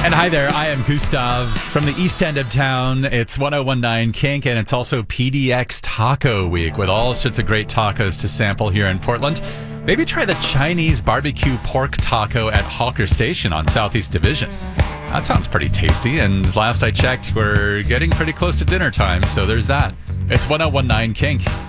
And hi there, I am Gustav from the east end of town. It's 1019 Kink, and it's also PDX Taco Week with all sorts of great tacos to sample here in Portland. Maybe try the Chinese barbecue pork taco at Hawker Station on Southeast Division. That sounds pretty tasty, and last I checked, we're getting pretty close to dinner time, so there's that. It's 1019 Kink.